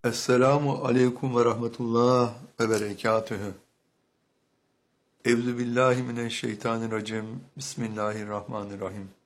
Esselamu aleyküm ve rahmetullah ve berekatühü. Evzu billahi mineşşeytanirracim. Bismillahirrahmanirrahim.